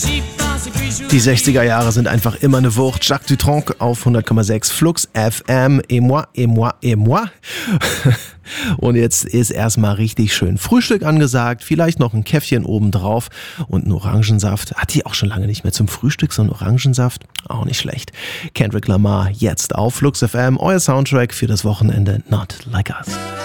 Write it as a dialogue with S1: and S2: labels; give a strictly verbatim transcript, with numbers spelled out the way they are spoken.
S1: Die sechziger Jahre sind einfach immer eine Wucht. Jacques Dutronc auf hundert Komma sechs Flux F M. Et moi, et moi, et moi. Und jetzt ist erstmal richtig schön Frühstück angesagt. Vielleicht noch ein Käffchen obendrauf und einen Orangensaft. Hat die auch schon lange nicht mehr zum Frühstück, so einen Orangensaft? Auch nicht schlecht. Kendrick Lamar jetzt auf Flux F M. Euer Soundtrack für das Wochenende. Not Like Us.